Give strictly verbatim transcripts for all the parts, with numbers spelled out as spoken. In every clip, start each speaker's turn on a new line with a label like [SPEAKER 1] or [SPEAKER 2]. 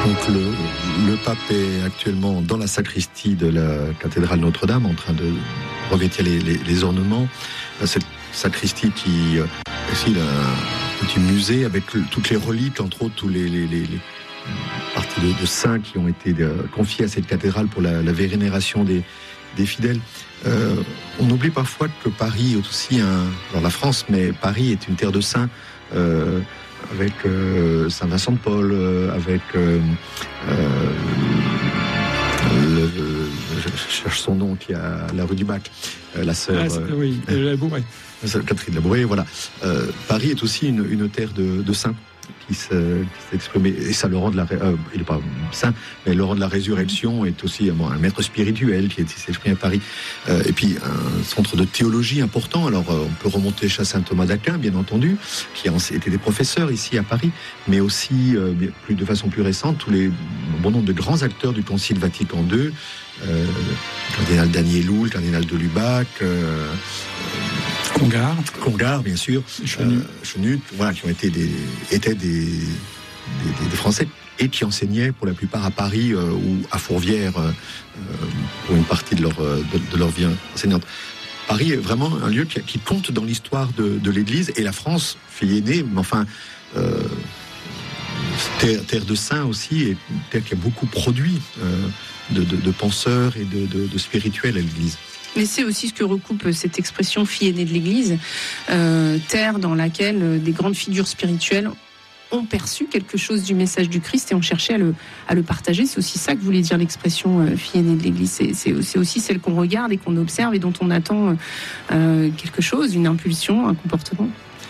[SPEAKER 1] Donc le, le pape est actuellement dans la sacristie de la cathédrale Notre-Dame en train de revêtir les, les, les ornements. Cette sacristie qui est aussi un petit musée avec toutes les reliques, entre autres tous les, les, les, les parties de, de saints qui ont été confiées à cette cathédrale pour la, la vénération des, des fidèles. Euh, on oublie parfois que Paris est aussi un... Alors la France, mais Paris est une terre de saints. Euh, avec euh, Saint-Vincent-de-Paul, euh, avec euh, euh, le, le, je cherche son nom, qui a la rue du Bac, euh, la sœur...
[SPEAKER 2] Ah, euh, oui, euh, Labouré.
[SPEAKER 1] Catherine Labouré, voilà. Euh, Paris est aussi une, une terre de, de saints qui s'est exprimé, et ça le rend de la, euh, il n'est pas saint, mais le rend de la résurrection est aussi bon, un maître spirituel qui s'est exprimé à Paris, euh, et puis un centre de théologie important. Alors euh, on peut remonter chez saint Thomas d'Aquin, bien entendu, qui a été des professeurs ici à Paris, mais aussi euh, plus de façon plus récente tous les bon nombre de grands acteurs du Concile Vatican deux, euh, le cardinal Danielou, le cardinal de Lubac. Euh,
[SPEAKER 2] Congar,
[SPEAKER 1] Congar, bien sûr, Chenu, euh, Chenu, voilà, qui ont été des, étaient des, des, des, des Français et qui enseignaient pour la plupart à Paris euh, ou à Fourvière euh, pour une partie de leur de, de leur vie enseignante. Paris est vraiment un lieu qui, qui compte dans l'histoire de, de l'Église, et la France, fille aînée, mais enfin euh, terre, terre de saints aussi, et terre qui a beaucoup produit euh, de, de, de penseurs et de, de, de spirituels à l'Église.
[SPEAKER 3] Mais c'est aussi ce que recoupe cette expression fille aînée de l'Église, euh, terre dans laquelle des grandes figures spirituelles ont perçu quelque chose du message du Christ et ont cherché à le, à le partager. C'est aussi ça que voulait dire l'expression euh, fille aînée de l'Église. C'est, c'est, c'est aussi celle qu'on regarde et qu'on observe et dont on attend euh, quelque chose, une impulsion, un comportement.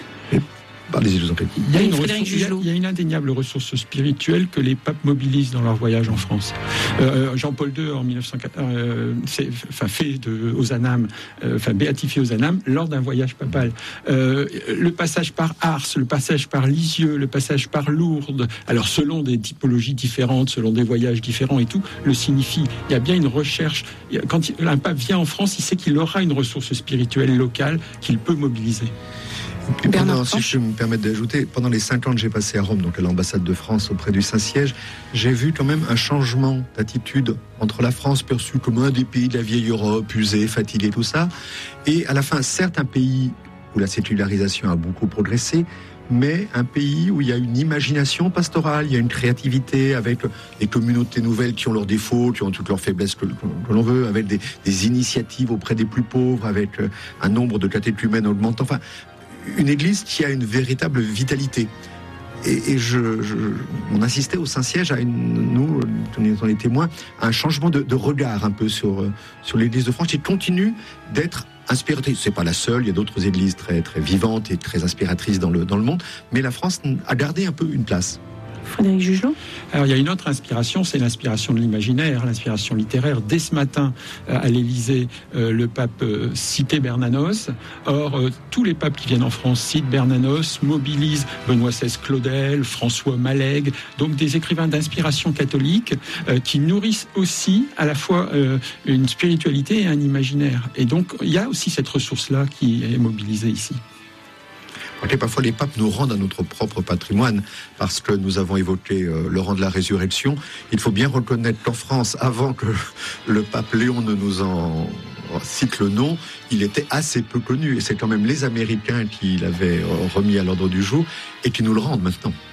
[SPEAKER 1] Allez-y, je vous en prie.
[SPEAKER 2] Il y, a une ressource, il, y a, il y a une indéniable ressource spirituelle que les papes mobilisent dans leur voyage en France. Euh, Jean-Paul deux, en dix-neuf cent quatorze, euh, c'est, enfin, fait de Ozanam, euh, enfin, béatifié Ozanam lors d'un voyage papal. Euh, le passage par Ars, le passage par Lisieux, le passage par Lourdes, alors selon des typologies différentes, selon des voyages différents et tout, le signifie. Il y a bien une recherche. Quand un pape vient en France, il sait qu'il aura une ressource spirituelle locale qu'il peut mobiliser.
[SPEAKER 1] Et pendant, si je me permets d'ajouter, pendant les cinq ans que j'ai passé à Rome, donc à l'ambassade de France auprès du Saint-Siège, j'ai vu quand même un changement d'attitude entre la France perçue comme un des pays de la vieille Europe, usée, fatiguée, tout ça, et à la fin, certes, un pays où la sécularisation a beaucoup progressé, mais un pays où il y a une imagination pastorale, il y a une créativité avec des communautés nouvelles qui ont leurs défauts, qui ont toutes leurs faiblesses que, que l'on veut, avec des, des initiatives auprès des plus pauvres, avec un nombre de catéchumènes augmentant, enfin, une église qui a une véritable vitalité. Et, et je, je, on assistait au Saint-Siège à une, nous, on est témoins, à un changement de, de regard un peu sur, sur l'église de France qui continue d'être inspirée. C'est pas la seule, il y a d'autres églises très, très vivantes et très inspiratrices dans le, dans le monde, mais la France a gardé un peu une place.
[SPEAKER 3] Frédéric Jugelot.
[SPEAKER 2] Alors il y a une autre inspiration, c'est l'inspiration de l'imaginaire, l'inspiration littéraire. Dès ce matin, euh, à l'Élysée, euh, le pape euh, citait Bernanos. Or, euh, tous les papes qui viennent en France citent Bernanos, mobilisent Benoît seize Claudel, François Malègue, donc des écrivains d'inspiration catholique euh, qui nourrissent aussi à la fois euh, une spiritualité et un imaginaire. Et donc il y a aussi cette ressource-là qui est mobilisée ici.
[SPEAKER 1] Okay, parfois les papes nous rendent à notre propre patrimoine, parce que nous avons évoqué euh, le rang de la résurrection. Il faut bien reconnaître qu'en France, avant que le pape Léon ne nous en cite le nom, il était assez peu connu, et c'est quand même les Américains qui l'avaient remis à l'ordre du jour et qui nous le rendent maintenant.